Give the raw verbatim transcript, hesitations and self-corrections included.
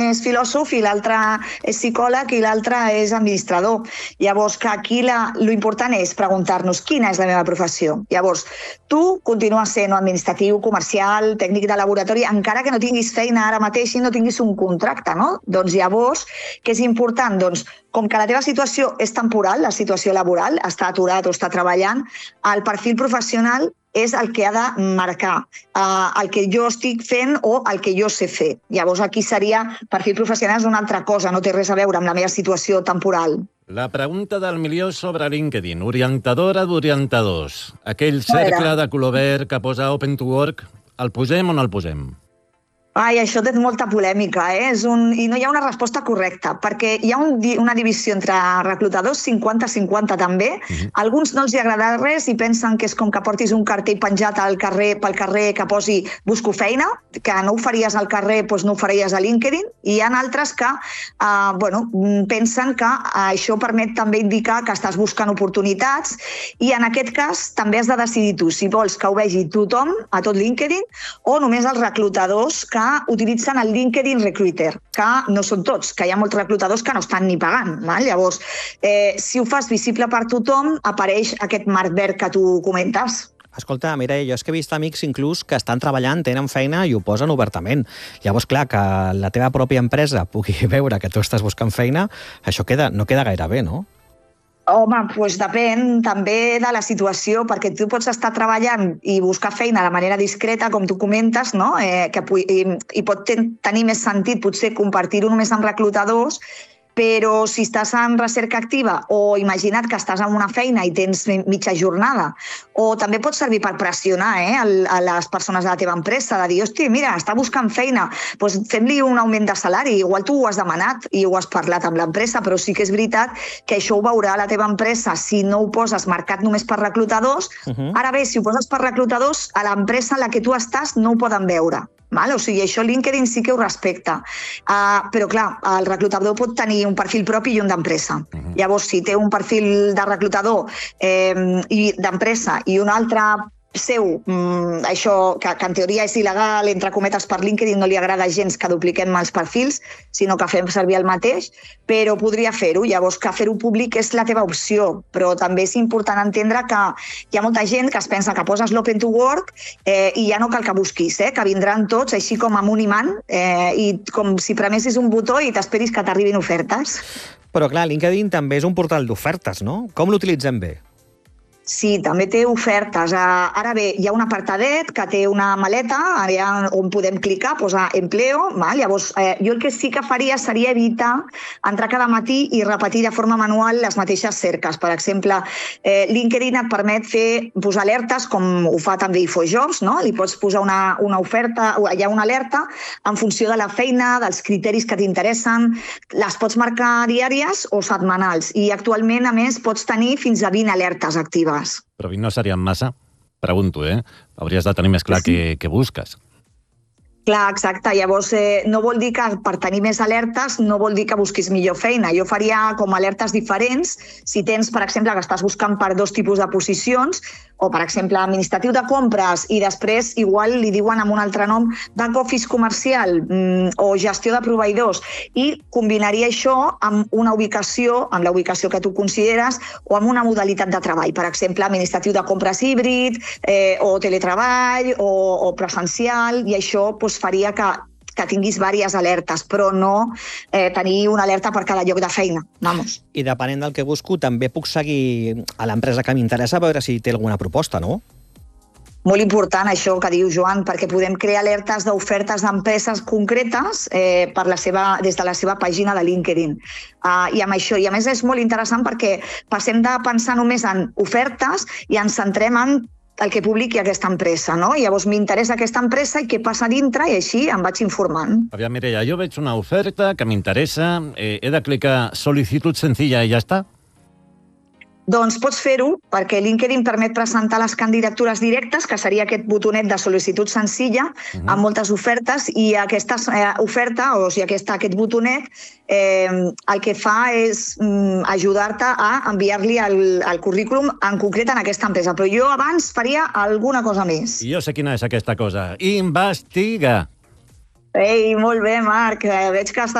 és filòsof i l'altre és psicòleg i l'altre és administrador. Llavors, que aquí la, lo important és preguntar-nos quina és la meva professió. Llavors, tu continues sent administratiu, comercial, tècnic de laboratori, encara que no tinguis feina ara mateix i no tinguis un contracte, no? Doncs llavors, què és important? Doncs, com que la teva situació és temporal, la situació laboral, està aturat o està treballant, el perfil professional és el que ha de marcar uh, el que jo estic fent o el que jo sé fer. Llavors, aquí seria perfil professional és una altra cosa, no té res a veure amb la meva situació temporal. La pregunta del milió sobre LinkedIn. Orientadora d'orientadors. Aquell cercle de color verd que posa Open to Work, el posem o no el posem? Ai, això té molta polèmica, eh? És un... I no hi ha una resposta correcta, perquè hi ha un, una divisió entre reclutadors cinquanta cinquanta també. Uh-huh. Alguns no els hi agrada res i pensen que és com que portis un cartell penjat al carrer, pel carrer que posi busco feina, que no ho faries al carrer, doncs no ho faries a LinkedIn. I hi ha altres que eh, bueno, pensen que això permet també indicar que estàs buscant oportunitats i en aquest cas també has de decidir tu si vols que ho vegi tothom a tot LinkedIn o només els reclutadors que utilitzen el LinkedIn Recruiter, que no són tots, que hi ha molts reclutadors que no estan ni pagant. Val? Llavors, eh, si ho fas visible per tothom, apareix aquest marc verd que tu comentes. Escolta, Mireia, jo és que he vist amics inclús que estan treballant, tenen feina i ho posen obertament. Llavors, clar, que la teva pròpia empresa pugui veure que tu estàs buscant feina, això queda, no queda gaire bé, no? Home, doncs depèn també de la situació, perquè tu pots estar treballant i buscar feina de manera discreta, com tu comentes, no? eh, que, i, i pot ten, tenir més sentit potser compartir-ho només amb reclutadors, però si estàs en recerca activa o imagina't que estàs en una feina i tens mitja jornada, o també pot servir per pressionar eh, a les persones de la teva empresa, de dir, hosti, mira, està buscant feina, doncs fem-li un augment de salari, igual tu ho has demanat i ho has parlat amb l'empresa, però sí que és veritat que això ho veurà la teva empresa si no ho poses marcat només per reclutadors. Uh-huh. Ara bé, si ho poses per reclutadors, a l'empresa en la que tu estàs no ho poden veure. Val? O sigui, això LinkedIn sí que ho respecta. Uh, però, clar, el reclutador pot tenir un perfil propi i un d'empresa. Uh-huh. Llavors, si té un perfil de reclutador eh, i d'empresa i un altre seu, mm, això que, que en teoria és il·legal, entre cometes per LinkedIn, no li agrada gens que dupliquem els perfils, sinó que fem servir el mateix, però podria fer-ho. Llavors, que fer-ho públic és la teva opció, però també és important entendre que hi ha molta gent que es pensa que poses l'Open to Work eh, i ja no cal que busquis, eh, que vindran tots així com amb un imant eh, i com si premessis un botó i t'esperis que t'arribin ofertes. Però clar, LinkedIn també és un portal d'ofertes, no? Com l'utilitzem bé? Sí, també té ofertes. Ara bé, hi ha un apartadet que té una maleta allà on podem clicar, posar empleo. Val? Llavors, eh, jo el que sí que faria seria evitar entrar cada matí i repetir de forma manual les mateixes cerques. Per exemple, eh, LinkedIn et permet fer, posar alertes, com ho fa també InfoJobs, no? Li pots posar una, una oferta, hi ha una alerta en funció de la feina, dels criteris que t'interessen. Les pots marcar diàries o setmanals. I actualment, a més, pots tenir fins a vint alertes actives. Però no serien massa? Pregunto, eh? Hauries de tenir més clar sí. què, què busques. Clar, exacte. Llavors, eh, no vol dir que per tenir més alertes no vol dir que busquis millor feina. Jo faria com alertes diferents. Si tens, per exemple, que estàs buscant per dos tipus de posicions, o, per exemple, administratiu de compres i després igual li diuen amb un altre nom back office comercial mmm, o gestió de proveïdors, i combinaria això amb una ubicació, amb la ubicació que tu consideres, o amb una modalitat de treball. Per exemple, administratiu de compres híbrid, eh, o teletreball, o, o presencial, i això doncs, faria que que tinguis diverses alertes, però no eh, tenir una alerta per cada lloc de feina. Vamos. I depenent del que busco, també puc seguir a l'empresa que m'interessa a veure si té alguna proposta, no? Molt important això que diu Joan, perquè podem crear alertes d'ofertes d'empreses concretes eh, per la seva, des de la seva pàgina de LinkedIn. Uh, I amb això, i a més és molt interessant perquè passem de pensar només en ofertes i ens centrem en el que publiqui aquesta empresa, no? Llavors m'interessa aquesta empresa i què passa dintre i així em vaig informant. Aviam, Mireia, jo veig una oferta que m'interessa, eh, he de clicar sol·licitud senzilla i ja està? Doncs pots fer-ho, perquè LinkedIn permet presentar les candidatures directes, que seria aquest botonet de sol·licitud senzilla, uh-huh. amb moltes ofertes, i aquesta eh, oferta, o sigui, aquesta, aquest botonet, eh, el que fa és mm, ajudar-te a enviar-li el, el currículum en concret en aquesta empresa. Però jo abans faria alguna cosa més. Jo sé quina és aquesta cosa. Investiga! Ei, molt bé, Marc. Veig que estàs